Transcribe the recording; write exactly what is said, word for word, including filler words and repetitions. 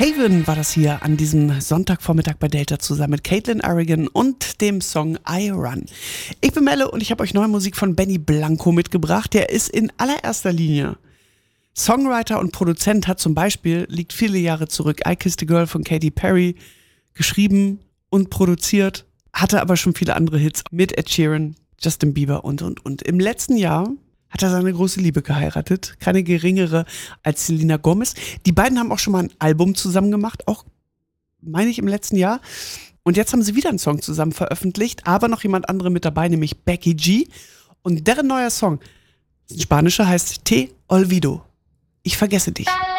Haven war das hier an diesem Sonntagvormittag bei Delta zusammen mit Caitlin Arrigan und dem Song I Run. Ich bin Melle und ich habe euch neue Musik von Benny Blanco mitgebracht. Der ist in allererster Linie Songwriter und Produzent, hat zum Beispiel, liegt viele Jahre zurück, I Kissed a Girl von Katy Perry geschrieben und produziert, hatte aber schon viele andere Hits mit Ed Sheeran, Justin Bieber und, und, und. Im letzten Jahr hat er seine große Liebe geheiratet, keine geringere als Selena Gomez. Die beiden haben auch schon mal ein Album zusammen gemacht, auch, meine ich, im letzten Jahr. Und jetzt haben sie wieder einen Song zusammen veröffentlicht, aber noch jemand andere mit dabei, nämlich Becky G. Und deren neuer Song, das spanische, heißt Te Olvido. Ich vergesse dich.